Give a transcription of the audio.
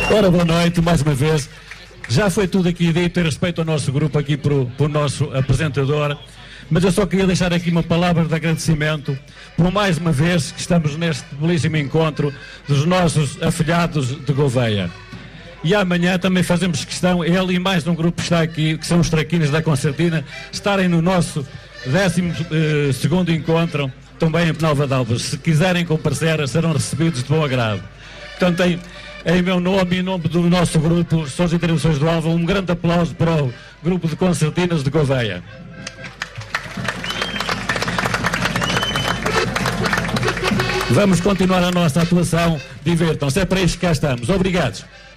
Ora, boa noite, mais uma vez. Já foi tudo aqui dito em respeito ao nosso grupo, aqui por nosso apresentador, mas eu só queria deixar aqui uma palavra de agradecimento por mais uma vez que estamos neste belíssimo encontro dos nossos afilhados de Gouveia. E amanhã também fazemos questão, ele e mais um grupo que está aqui, que são os Traquinas da Concertina, estarem no nosso 12º encontro, também em Penalva de Alves. Se quiserem comparecer, serão recebidos de bom agrado. Portanto, em meu nome e em nome do nosso grupo, Sons e Tradições do Alva, um grande aplauso para o grupo de concertinas de Gouveia. Vamos continuar a nossa atuação. Divirtam-se, é para isso que cá estamos. Obrigados.